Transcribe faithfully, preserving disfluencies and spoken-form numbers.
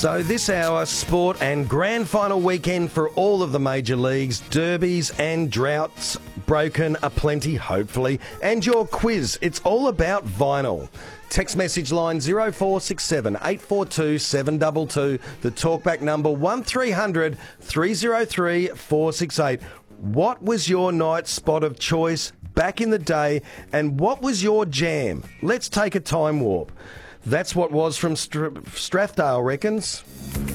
So this hour, sport and grand final weekend for all of the major leagues, derbies and droughts broken aplenty, hopefully. And your quiz, it's all about vinyl. Text message line zero four six seven, eight four two, seven two two. The talkback number one three hundred, three oh three, four six eight. What was your night spot of choice back in the day, and what was your jam? Let's take a time warp. That's what was from Str- Strathdale reckons.